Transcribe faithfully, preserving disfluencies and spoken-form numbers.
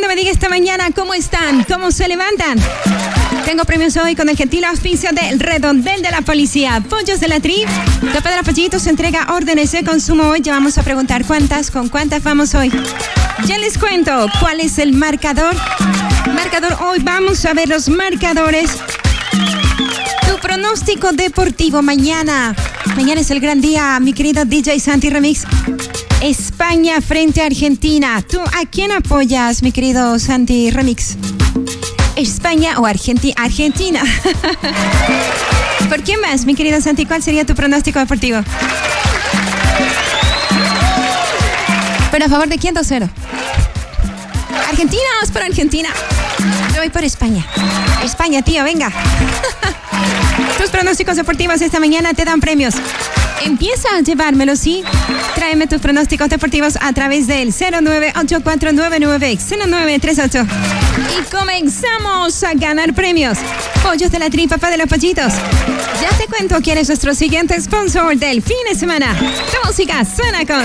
me diga esta mañana cómo están, cómo se levantan. Tengo premios hoy con el gentil auspicio del Redondel de la Policía. Pollos de la Tri. Topa de la Pollitos entrega órdenes de consumo hoy. Ya vamos a preguntar cuántas, con cuántas vamos hoy. Ya les cuento cuál es el marcador. Marcador, hoy vamos a ver los marcadores. Tu pronóstico deportivo mañana. Mañana es el gran día, mi querido D J Santi Remix. España frente a Argentina. ¿Tú a quién apoyas, mi querido Santi Remix? ¿España o Argenti- Argentina? ¿Por quién más, mi querido Santi? ¿Cuál sería tu pronóstico deportivo? ¿Pero a favor de quién? dos cero. Argentina, vamos por Argentina. Yo voy por España. España, tío, venga. Tus pronósticos deportivos esta mañana te dan premios. Empieza a llevármelo, ¿sí? Tráeme tus pronósticos deportivos a través del cero nueve ocho cuatro nueve nueve cero nueve tres ocho. Y comenzamos a ganar premios. Pollos de la Tri, papá de los pollitos. Ya te cuento quién es nuestro siguiente sponsor del fin de semana. Tu música suena con